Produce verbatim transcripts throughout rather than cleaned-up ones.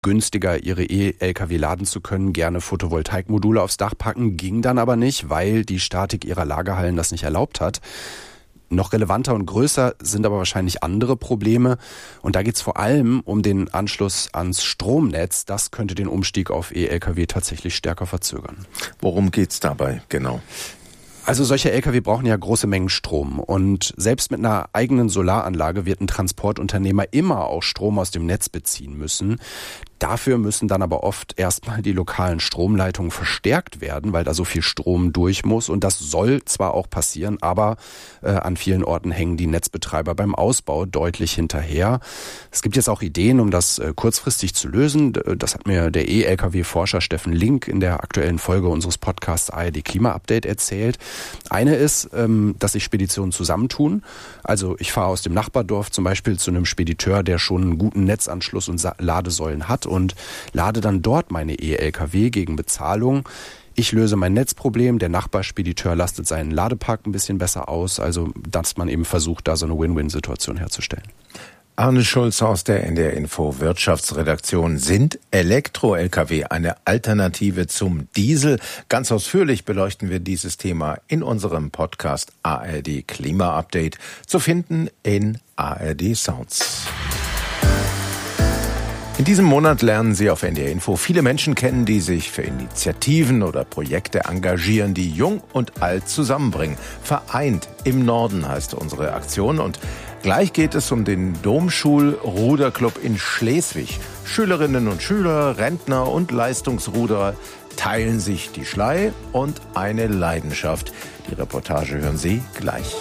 günstiger ihre E-L K W laden zu können, gerne Photovoltaikmodule aufs Dach packen, ging dann aber nicht, weil die Statik ihrer Lagerhallen das nicht erlaubt hat. Noch relevanter und größer sind aber wahrscheinlich andere Probleme. Und da geht es vor allem um den Anschluss ans Stromnetz. Das könnte den Umstieg auf E-L K W tatsächlich stärker verzögern. Worum geht's dabei genau? Also solche L K W brauchen ja große Mengen Strom. Und selbst mit einer eigenen Solaranlage wird ein Transportunternehmer immer auch Strom aus dem Netz beziehen müssen. Dafür müssen dann aber oft erstmal die lokalen Stromleitungen verstärkt werden, weil da so viel Strom durch muss. Und das soll zwar auch passieren, aber äh, an vielen Orten hängen die Netzbetreiber beim Ausbau deutlich hinterher. Es gibt jetzt auch Ideen, um das äh, kurzfristig zu lösen. Das hat mir der E-L K W-Forscher Steffen Link in der aktuellen Folge unseres Podcasts A R D Klima-Update erzählt. Eine ist, ähm, dass sich Speditionen zusammentun. Also ich fahre aus dem Nachbardorf zum Beispiel zu einem Spediteur, der schon einen guten Netzanschluss und Sa- Ladesäulen hat, und lade dann dort meine E-L K W gegen Bezahlung. Ich löse mein Netzproblem, der Nachbarspediteur lastet seinen Ladepark ein bisschen besser aus, also dass man eben versucht, da so eine Win-Win-Situation herzustellen. Arne Schulz aus der N D R Info Wirtschaftsredaktion. Sind Elektro-L K W eine Alternative zum Diesel? Ganz ausführlich beleuchten wir dieses Thema in unserem Podcast A R D Klima Update, zu finden in A R D Sounds. In diesem Monat lernen Sie auf N D R Info viele Menschen kennen, die sich für Initiativen oder Projekte engagieren, die Jung und Alt zusammenbringen. Vereint im Norden heißt unsere Aktion, und gleich geht es um den Domschul-Ruderclub in Schleswig. Schülerinnen und Schüler, Rentner und Leistungsruderer teilen sich die Schlei und eine Leidenschaft. Die Reportage hören Sie gleich.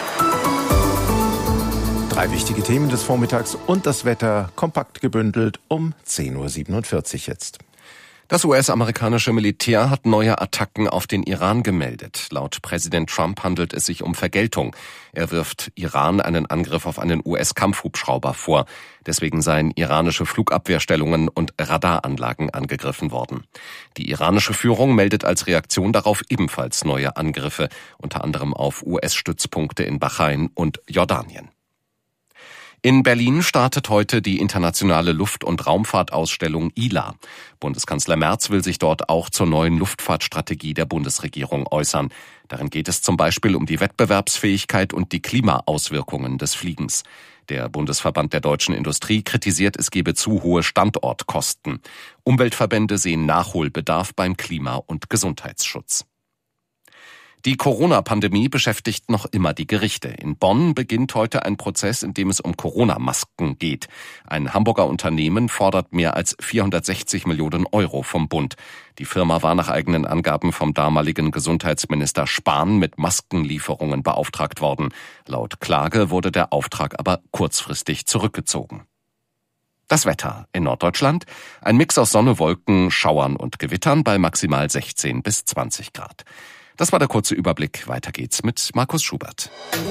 Drei wichtige Themen des Vormittags und das Wetter kompakt gebündelt um zehn Uhr siebenundvierzig jetzt. Das U S-amerikanische Militär hat neue Attacken auf den Iran gemeldet. Laut Präsident Trump handelt es sich um Vergeltung. Er wirft Iran einen Angriff auf einen U S-Kampfhubschrauber vor. Deswegen seien iranische Flugabwehrstellungen und Radaranlagen angegriffen worden. Die iranische Führung meldet als Reaktion darauf ebenfalls neue Angriffe, unter anderem auf U S-Stützpunkte in Bahrain und Jordanien. In Berlin startet heute die internationale Luft- und Raumfahrtausstellung I L A. Bundeskanzler Merz will sich dort auch zur neuen Luftfahrtstrategie der Bundesregierung äußern. Darin geht es zum Beispiel um die Wettbewerbsfähigkeit und die Klimaauswirkungen des Fliegens. Der Bundesverband der deutschen Industrie kritisiert, es gebe zu hohe Standortkosten. Umweltverbände sehen Nachholbedarf beim Klima- und Gesundheitsschutz. Die Corona-Pandemie beschäftigt noch immer die Gerichte. In Bonn beginnt heute ein Prozess, in dem es um Corona-Masken geht. Ein Hamburger Unternehmen fordert mehr als vierhundertsechzig Millionen Euro vom Bund. Die Firma war nach eigenen Angaben vom damaligen Gesundheitsminister Spahn mit Maskenlieferungen beauftragt worden. Laut Klage wurde der Auftrag aber kurzfristig zurückgezogen. Das Wetter in Norddeutschland: ein Mix aus Sonne, Wolken, Schauern und Gewittern bei maximal sechzehn bis zwanzig Grad. Das war der kurze Überblick. Weiter geht's mit Markus Schubert.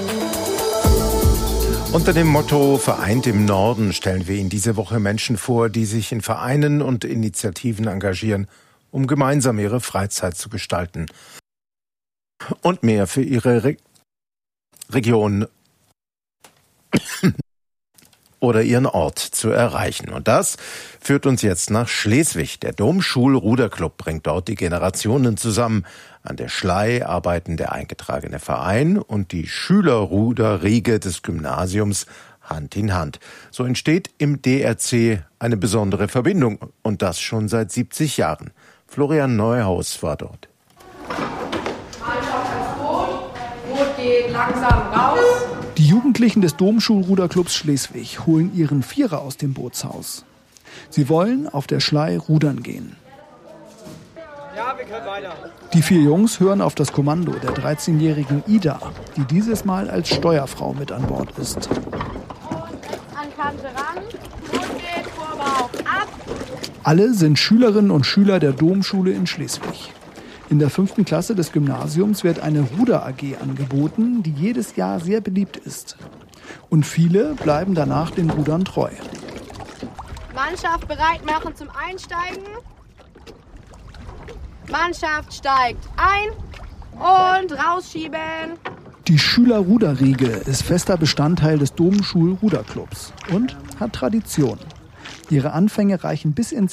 Unter dem Motto Vereint im Norden stellen wir Ihnen diese Woche Menschen vor, die sich in Vereinen und Initiativen engagieren, um gemeinsam ihre Freizeit zu gestalten und mehr für ihre Re- Region oder ihren Ort zu erreichen. Und das führt uns jetzt nach Schleswig. Der Domschul-Ruderclub bringt dort die Generationen zusammen. An der Schlei arbeiten der eingetragene Verein und die Schülerruderriege des Gymnasiums Hand in Hand. So entsteht im D R C eine besondere Verbindung, und das schon seit siebzig Jahren. Florian Neuhaus war dort. Mannschaft ins Boot, Boot geht langsam raus. Die Jugendlichen des Domschul-Ruderclubs Schleswig holen ihren Vierer aus dem Bootshaus. Sie wollen auf der Schlei rudern gehen. Ja, wir können weiter. Die vier Jungs hören auf das Kommando der dreizehnjährigen Ida, die dieses Mal als Steuerfrau mit an Bord ist. An Kante ran, Boot geht, Vorbauch ab. Alle sind Schülerinnen und Schüler der Domschule in Schleswig. In der fünften Klasse des Gymnasiums wird eine Ruder-A G angeboten, die jedes Jahr sehr beliebt ist. Und viele bleiben danach den Rudern treu. Mannschaft bereit machen zum Einsteigen. Mannschaft steigt ein und rausschieben. Die Schüler-Ruderriege ist fester Bestandteil des Domschul-Ruderclubs und hat Tradition. Ihre Anfänge reichen bis ins